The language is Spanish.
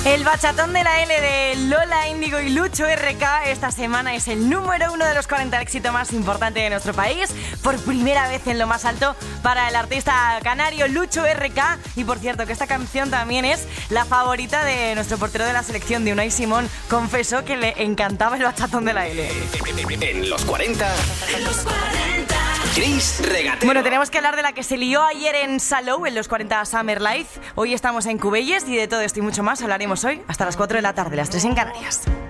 El bachatón de la L de Lola Índigo y Lucho RK esta semana es el número 1 de los 40 éxitos más importantes de nuestro país. Por primera vez en lo más alto para el artista canario Lucho RK. Y por cierto, que esta canción también es la favorita de nuestro portero de la selección, de Unai Simón. Confesó que le encantaba el bachatón de la L. En los 40. Chris Regatero. Bueno, tenemos que hablar de la que se lió ayer en Salou, en los 40 Summer Live. Hoy estamos en Cubelles y de todo esto y mucho más hablaremos hoy hasta las 4 de la tarde, las 3 en Canarias.